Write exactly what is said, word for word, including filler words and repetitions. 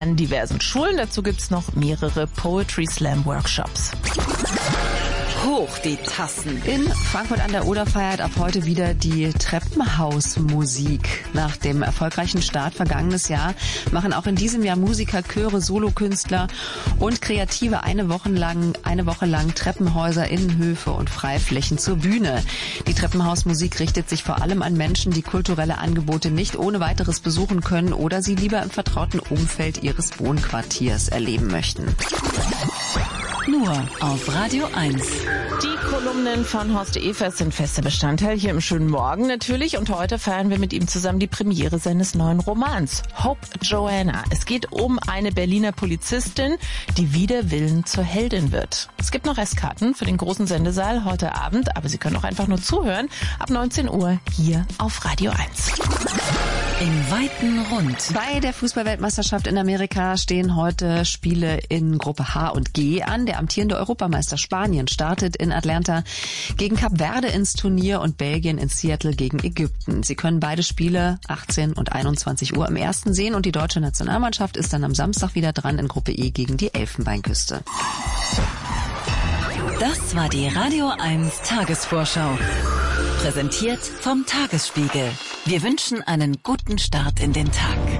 an diversen Schulen. Dazu gibt's noch mehrere Poetry Slam Workshops. Hoch die Tassen. In Frankfurt an der Oder feiert ab heute wieder die Treppenhausmusik. Nach dem erfolgreichen Start vergangenes Jahr machen auch in diesem Jahr Musiker, Chöre, Solokünstler und Kreative eine Woche lang, eine Woche lang Treppenhäuser, Innenhöfe und Freiflächen zur Bühne. Die Treppenhausmusik richtet sich vor allem an Menschen, die kulturelle Angebote nicht ohne weiteres besuchen können oder sie lieber im vertrauten Umfeld ihres Wohnquartiers erleben möchten. Nur auf Radio eins. Die Kolumnen von Horst Evers sind fester Bestandteil hier im schönen Morgen natürlich. Und heute feiern wir mit ihm zusammen die Premiere seines neuen Romans, Hope Joanna. Es geht um eine Berliner Polizistin, die wider Willen zur Heldin wird. Es gibt noch Restkarten für den großen Sendesaal heute Abend, aber Sie können auch einfach nur zuhören. Ab neunzehn Uhr hier auf Radio eins. Im weiten Rund. Bei der Fußballweltmeisterschaft in Amerika stehen heute Spiele in Gruppe H und G an. Der amtierende Europameister Spanien startet in Atlanta gegen Kap Verde ins Turnier und Belgien in Seattle gegen Ägypten. Sie können beide Spiele achtzehn und einundzwanzig Uhr im ersten sehen und die deutsche Nationalmannschaft ist dann am Samstag wieder dran in Gruppe E gegen die Elfenbeinküste. Das war die Radio eins Tagesvorschau. Präsentiert vom Tagesspiegel. Wir wünschen einen guten Start in den Tag.